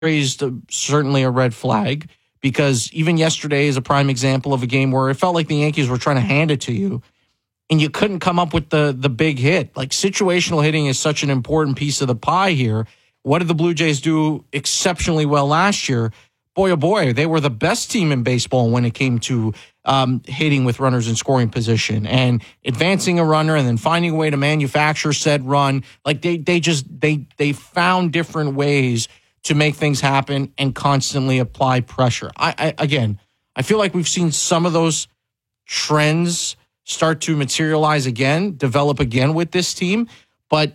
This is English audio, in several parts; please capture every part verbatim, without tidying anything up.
raised uh, certainly a red flag, because even yesterday is a prime example of a game where it felt like the Yankees were trying to hand it to you and you couldn't come up with the the big hit. Like, situational hitting is such an important piece of the pie here. What did the Blue Jays do exceptionally well last year? Boy, oh boy, they were the best team in baseball when it came to um, hitting with runners in scoring position and advancing a runner and then finding a way to manufacture said run. Like, they they just they they found different ways to make things happen and constantly apply pressure. I, I again, I feel like we've seen some of those trends start to materialize again, develop again with this team. But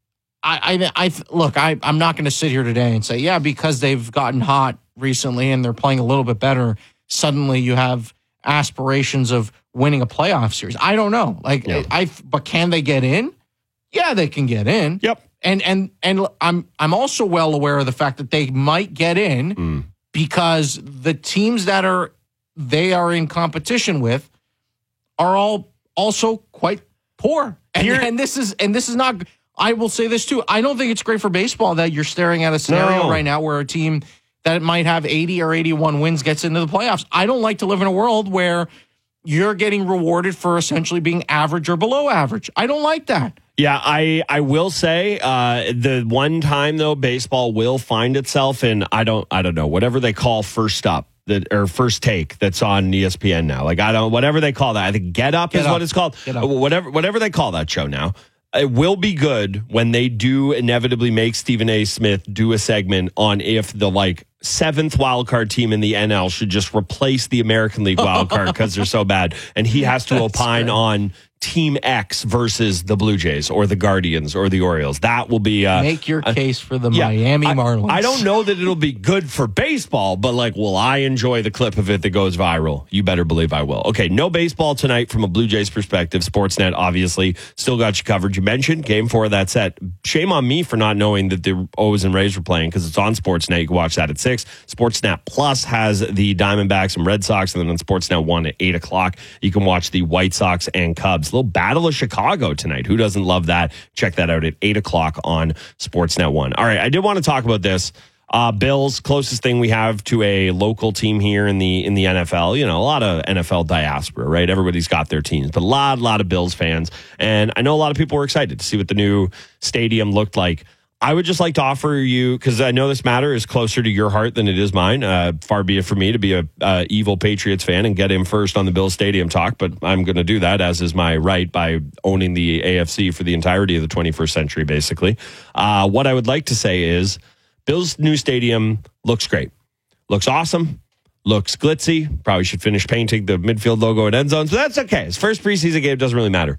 I, I, I look, I, I'm not going to sit here today and say, yeah, because they've gotten hot recently and they're playing a little bit better, suddenly you have aspirations of winning a playoff series. I don't know. Like, yeah. I, but can they get in? Yeah, they can get in. Yep. And and and I'm I'm also well aware of the fact that they might get in mm. because the teams that are they are in competition with are all also quite poor. And, and this is and this is not. I will say this too. I don't think it's great for baseball that you're staring at a scenario no. right now where a team that might have eighty or eighty-one wins gets into the playoffs. I don't like to live in a world where you're getting rewarded for essentially being average or below average. I don't like that. Yeah, I, I will say uh, the one time though baseball will find itself in I don't I don't know whatever they call first up that or first take that's on E S P N now. Like I don't whatever they call that. I think Get Up Get is up. what it's called. Whatever whatever they call that show now. It will be good when they do inevitably make Stephen A. Smith do a segment on if the like seventh wildcard team in the N L should just replace the American League wildcard because they're so bad, and he has to opine on Team X versus the Blue Jays or the Guardians or the Orioles. That will be uh, make your uh, case for the yeah, Miami Marlins. I, I don't know that it'll be good for baseball, but like, will I enjoy the clip of it that goes viral? You better believe I will. Okay, no baseball tonight from a Blue Jays perspective. Sportsnet obviously still got you covered. You mentioned Game Four of that set. Shame on me for not knowing that the O's and Rays were playing because it's on Sportsnet. You can watch that at six. Sportsnet Plus has the Diamondbacks and Red Sox, and then on Sportsnet One at eight o'clock, you can watch the White Sox and Cubs. Little Battle of Chicago tonight. Who doesn't love that? Check that out at eight o'clock on Sportsnet One. All right, I did want to talk about this. Uh, Bills, closest thing we have to a local team here in the in the N F L. You know, a lot of N F L diaspora, right? Everybody's got their teams, but a lot, lot of Bills fans. And I know a lot of people were excited to see what the new stadium looked like. I would just like to offer you, because I know this matter is closer to your heart than it is mine. Uh, far be it for me to be a uh, evil Patriots fan and get him first on the Bills Stadium talk, but I'm going to do that, as is my right, by owning the A F C for the entirety of the twenty-first century, basically. Uh, what I would like to say is Bills' new stadium looks great. Looks awesome. Looks glitzy. Probably should finish painting the midfield logo and end zones, but that's okay. His first preseason game doesn't really matter.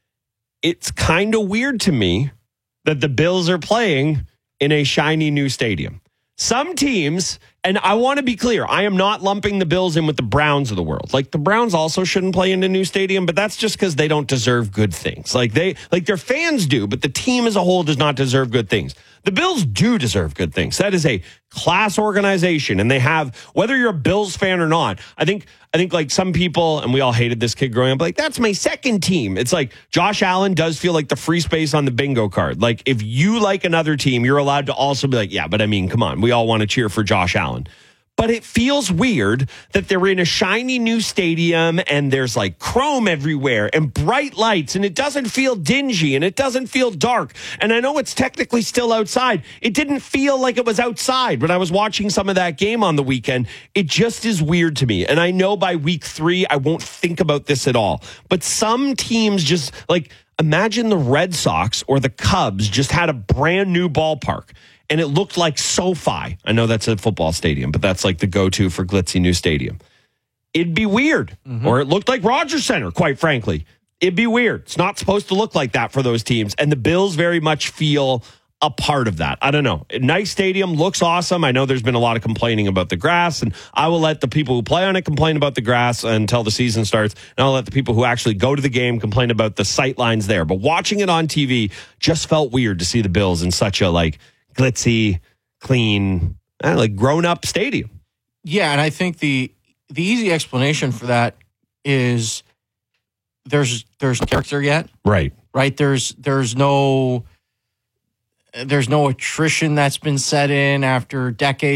It's kind of weird to me that the Bills are playing in a shiny new stadium. Some teams, and I want to be clear, I am not lumping the Bills in with the Browns of the world. Like, the Browns also shouldn't play in a new stadium, but that's just because they don't deserve good things. Like, they, like their fans do, but the team as a whole does not deserve good things. The Bills do deserve good things. That is a class organization, and they have, whether you're a Bills fan or not, I think, I think like some people, and we all hated this kid growing up, like, that's my second team. It's like Josh Allen does feel like the free space on the bingo card. Like, if you like another team, you're allowed to also be like, yeah, but I mean, come on, we all want to cheer for Josh Allen. But it feels weird that they're in a shiny new stadium and there's like chrome everywhere and bright lights, and it doesn't feel dingy and it doesn't feel dark. And I know it's technically still outside. It didn't feel like it was outside when I was watching some of that game on the weekend. It just is weird to me. And I know by week three, I won't think about this at all. But some teams just like, imagine the Red Sox or the Cubs just had a brand new ballpark. And it looked like SoFi. I know that's a football stadium, but that's like the go-to for glitzy new stadium. It'd be weird. Mm-hmm. Or it looked like Rogers Center, quite frankly. It'd be weird. It's not supposed to look like that for those teams. And the Bills very much feel a part of that. I don't know. Nice stadium, looks awesome. I know there's been a lot of complaining about the grass, and I will let the people who play on it complain about the grass until the season starts, and I'll let the people who actually go to the game complain about the sight lines there. But watching it on T V just felt weird to see the Bills in such a like glitzy, clean, like grown-up stadium. Yeah, and I think the the easy explanation for that is there's there's no character yet. Right. Right. There's there's no There's no attrition that's been set in after decades